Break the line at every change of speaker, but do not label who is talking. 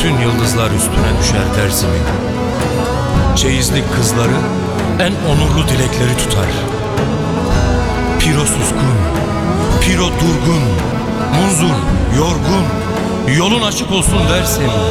bütün yıldızlar üstüne düşer dersimin. Çeyizlik kızları en onurlu dilekleri tutar. Piro suskun, Piro durgun, munzur, yorgun, yolun açık olsun dersin.